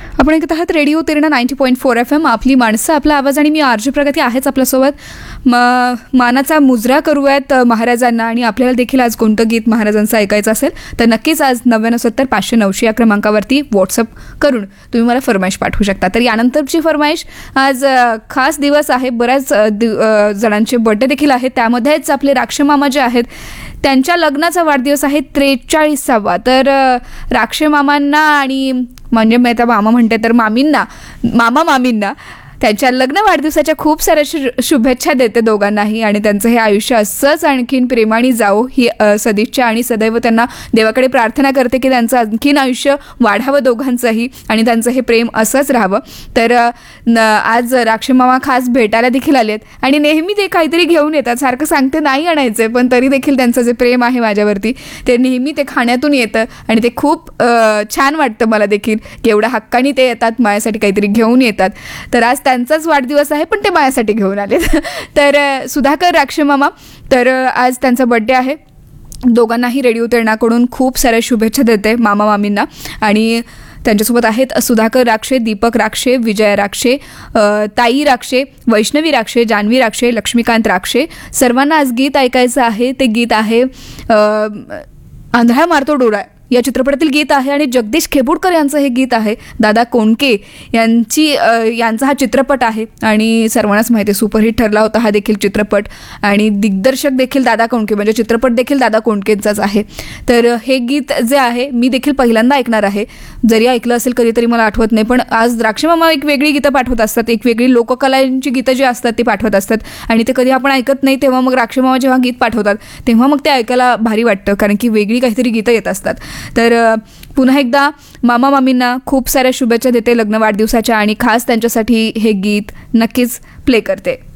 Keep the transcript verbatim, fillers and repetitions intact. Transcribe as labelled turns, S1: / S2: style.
S1: आपण ऐकत आहात radio तिरणा ninety point four F M, आपली माणसं आपला आवाज, आणि मी आरजी प्रगती आहेच आपल्यासोबत. म मानाचा मुजरा करूयात महाराजांना, आणि आपल्याला देखील आज कोणतं गीत महाराजांचं ऐकायचं असेल तर नक्कीच आज नव्याण्णव सत्तर पाचशे नऊशे या क्रमांकावरती व्हॉट्सअप करून तुम्ही मला फरमाईश पाठवू शकता. तर यानंतरची फरमाईश, आज खास दिवस आहे, बऱ्याच जणांचे बर्थडे देखील आहेत, त्यामध्येच आपले राक्षमामा जे आहेत त्यांच्या लग्नाचा वाढदिवस आहे त्रेचाळीसावा. तर राक्षे मामांना आणि म्हणजे मी आता मामा म्हणते तर मामींना, मामा मामींना त्यांच्या लग्न वाढदिवसाच्या खूप साऱ्या शु शुभेच्छा देते दोघांनाही, आणि त्यांचं हे आयुष्य असंच आणखीन प्रेमाने जावो ही सदिच्छा, आणि सदैव त्यांना देवाकडे प्रार्थना करते की त्यांचं आणखीन आयुष्य वाढावं दोघांचंही, आणि त्यांचं हे प्रेम असंच राहावं. तर आज राक्षमामा खास भेटायला देखील आलेत, आणि नेहमी ते काहीतरी घेऊन येतात. सारखं सांगते नाही आणायचे, पण तरी देखील त्यांचं जे प्रेम आहे माझ्यावरती ते नेहमी ते खाण्यातून येतं, आणि ते खूप छान वाटतं मला देखील की एवढ्या हक्काने ते येतात, माझ्यासाठी काहीतरी घेऊन येतात. तर आज त्यांचाच वाढदिवस आहे, पण ते माझ्यासाठी घेऊन आले. तर सुधाकर राक्षमामा, तर आज त्यांचा बर्थडे आहे. दोघांनाही रेडिओ तिरणाकडून खूप साऱ्या शुभेच्छा देते मामा मामींना. आणि त्यांच्यासोबत आहेत सुधाकर राक्षे, दीपक राक्षे, विजया राक्षे, ताई राक्षे, वैष्णवी राक्षे, जान्हवी राक्षे, लक्ष्मीकांत राक्षे. सर्वांना आज गीत ऐकायचं आहे. ते गीत आहे आंधळा मारतो डोळा या चित्रपटातील गीत आहे, आणि जगदीश खेबुडकर यांचं हे गीत आहे. दादा कोंडके यांची यांचा हा चित्रपट आहे, आणि सर्वांनाच माहिती आहे सुपरहिट ठरला होता हा देखील चित्रपट, आणि दिग्दर्शक देखील दादा कोंडके, म्हणजे चित्रपट देखील दादा कोंडकेंचाच आहे. तर हे गीत जे आहे मी देखील पहिल्यांदा ऐकणार आहे. जरी ऐकलं असेल कधीतरी मला आठवत नाही, पण आज द्राक्षमामा एक वेगळी गीतं पाठवत असतात, एक वेगळी लोककलांची गीतं जी असतात ती पाठवत असतात, आणि ते कधी आपण ऐकत नाही. तेव्हा मग द्राक्षमामा जेव्हा गीत पाठवतात तेव्हा मग ते ऐकायला भारी वाटतं, कारण की वेगळी काहीतरी गीतं येत असतात. तर पुन्हा एकदा मामा मामींना खूप साऱ्या शुभेच्छा देते लग्न वाढदिवसाच्या, आणि खास त्यांच्यासाठी हे गीत नक्कीच प्ले करते.